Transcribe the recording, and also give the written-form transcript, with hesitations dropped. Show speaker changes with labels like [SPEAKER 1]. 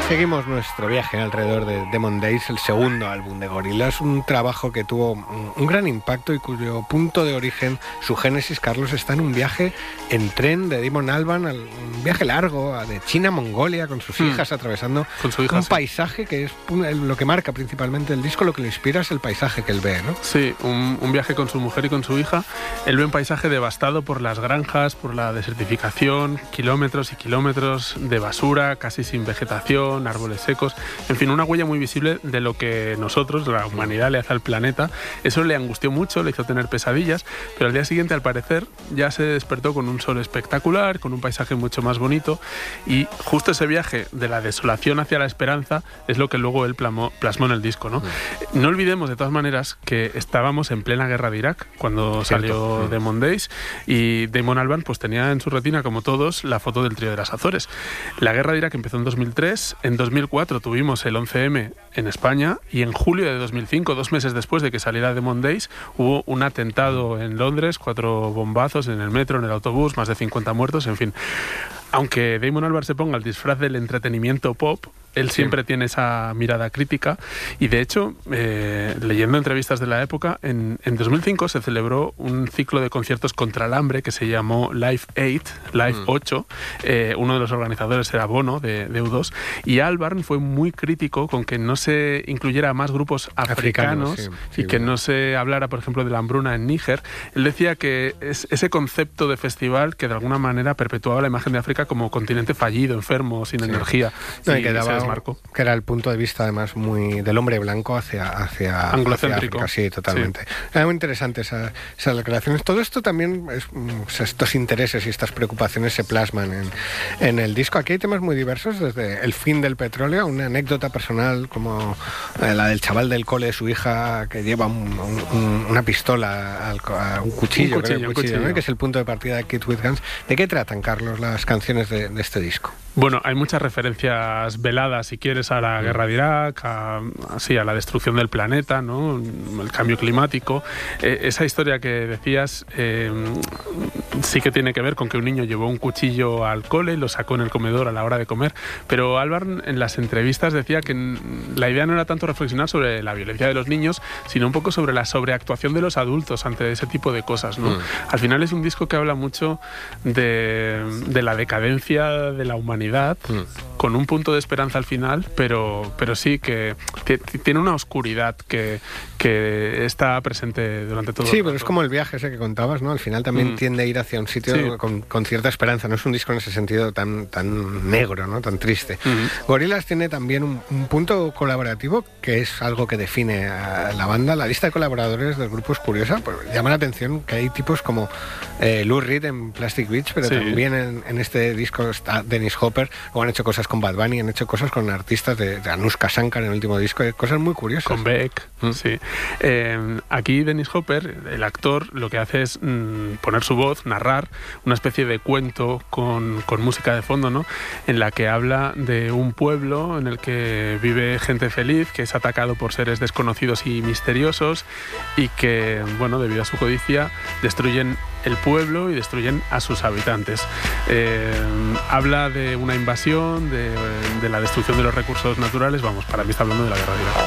[SPEAKER 1] Seguimos nuestro viaje alrededor de Demon Days, el segundo álbum de Gorillaz, un trabajo que tuvo un gran impacto y cuyo punto de origen, su génesis, Carlos, está en un viaje en tren de Damon Albarn, un viaje largo de China a Mongolia con sus hijas, atravesando un paisaje que es lo que marca principalmente el disco, lo que le inspira es el paisaje que él ve, ¿no?
[SPEAKER 2] Sí, un viaje con su mujer y con su hija. Él ve un paisaje devastado por las granjas, por la desertificación, kilómetros y kilómetros de basura, casi sin vegetación, árboles secos, en fin, una huella muy visible de lo que nosotros, la humanidad, le hace al planeta. Eso le angustió mucho, le hizo tener pesadillas, pero al día siguiente, al parecer, ya se despertó con un sol espectacular, con un paisaje mucho más bonito, y justo ese viaje de la desolación hacia la esperanza es lo que luego él plasmó en el disco, ¿no? No olvidemos, de todas maneras, que estábamos en plena guerra de Irak cuando salió Demon Days, y Damon Albarn pues tenía en su retina, como todos, la foto del trío de las Azores. La guerra de Irak empezó en 2003, en 2004 tuvimos el 11M en España, y en julio de 2005, 2 meses después de que saliera Demon Days, hubo un atentado en Londres, 4 bombazos en el metro, en el autobús, más de 50 muertos, en fin. Aunque Damon Albarn se ponga el disfraz del entretenimiento pop, él siempre tiene esa mirada crítica, y de hecho, leyendo entrevistas de la época, en 2005 se celebró un ciclo de conciertos contra el hambre que se llamó Live 8, uno de los organizadores era Bono de U2, y Albarn fue muy crítico con que no se incluyera a más grupos africanos y que no se hablara, por ejemplo, de la hambruna en Níger. Él decía que ese concepto de festival que de alguna manera perpetuaba la imagen de África como continente fallido, enfermo, sin energía.
[SPEAKER 1] No, y que era el punto de vista además muy del hombre blanco hacia
[SPEAKER 2] anglocéntrico.
[SPEAKER 1] África, sí, totalmente. Era muy interesante esas declaraciones. Todo esto también, estos intereses y estas preocupaciones se plasman en el disco. Aquí hay temas muy diversos, desde el fin del petróleo, una anécdota personal como la del chaval del cole de su hija que lleva una pistola, un cuchillo, ¿no? Que es el punto de partida de Kid With Guns. ¿De qué tratan, Carlos, las canciones de este disco?
[SPEAKER 2] Bueno, hay muchas referencias veladas, si quieres, a la guerra de Irak, a la destrucción del planeta, ¿no? El cambio climático. Esa historia que decías sí que tiene que ver con que un niño llevó un cuchillo al cole y lo sacó en el comedor a la hora de comer, pero Albarn en las entrevistas decía que la idea no era tanto reflexionar sobre la violencia de los niños, sino un poco sobre la sobreactuación de los adultos ante ese tipo de cosas, ¿no? Al final es un disco que habla mucho de la decadencia de la humanidad, con un punto de esperanza al final, pero sí que tiene una oscuridad que está presente durante todo el rato.
[SPEAKER 1] Pero es como el viaje ese que contabas, ¿no? Al final también tiende a ir hacia un sitio con cierta esperanza. No es un disco en ese sentido tan negro, ¿no? Tan triste. Gorillaz tiene también un punto colaborativo que es algo que define a la banda. La lista de colaboradores del grupo es curiosa, pues llama la atención que hay tipos como Lou Reed en Plastic Beach, pero también en este disco está Dennis Hopper, o han hecho cosas con Bad Bunny, han hecho cosas con artistas de Anushka Shankar en el último disco, cosas muy curiosas.
[SPEAKER 2] Con Beck, sí. Aquí Dennis Hopper, el actor, lo que hace es poner su voz, narrar una especie de cuento con música de fondo, ¿no? En la que habla de un pueblo en el que vive gente feliz, que es atacado por seres desconocidos y misteriosos, y que, bueno, debido a su codicia, destruyen el pueblo y destruyen a sus habitantes. Habla de una invasión, de la destrucción de los recursos naturales. Vamos, para mí está hablando de la guerra de Irak.